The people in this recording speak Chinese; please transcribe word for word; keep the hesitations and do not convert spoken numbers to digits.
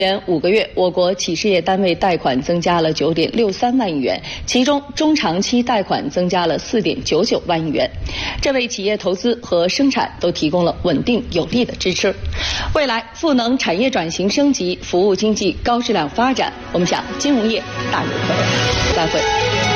前五个月，我国企事业单位贷款增加了九点六三万亿元，其中中长期贷款增加了四点九九万亿元，这为企业投资和生产都提供了稳定有力的支持。未来赋能产业转型升级、服务经济高质量发展，我们想金融业大有可为。再会。